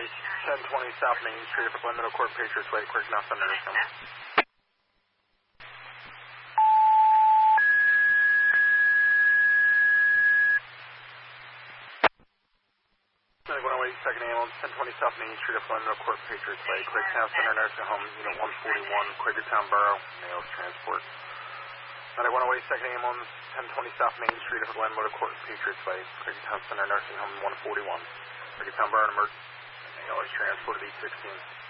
1020 South Main Street, up at Glen Middle Court, Patriots Way, quick now, Thunder Nation. 108, second ambulance, 1020 South Main Street, up Glen Middle Court, Patriots Way, quick now, Center Nursing Home, Unit 141, Quakertown Borough, Nails Transport. 108, second ambulance, 1020 South Main Street, up at Glen Middle Court, Patriots Way, Quakertown Center Nursing Home, 141, Quakertown Borough, emergency, Nails Transport at 816.